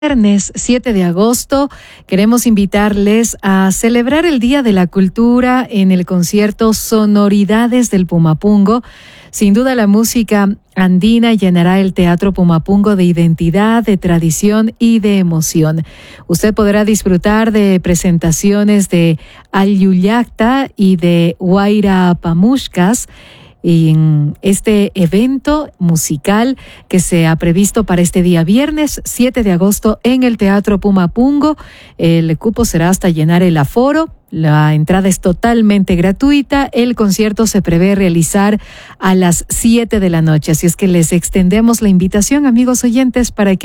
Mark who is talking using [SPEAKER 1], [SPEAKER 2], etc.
[SPEAKER 1] Viernes 7 de agosto queremos invitarles a celebrar el Día de la Cultura en el concierto Sonoridades del Pumapungo. Sin duda la música andina llenará el Teatro Pumapungo de identidad, de tradición y de emoción. Usted podrá disfrutar de presentaciones de Alyuyacta y de Huayra Pamushkas en este evento musical que se ha previsto para este día viernes 7 de agosto en el Teatro Pumapungo. El cupo será hasta llenar el aforo. La entrada es totalmente gratuita. El concierto se prevé realizar a las 7 de la noche. Así es que les extendemos la invitación, amigos oyentes, para que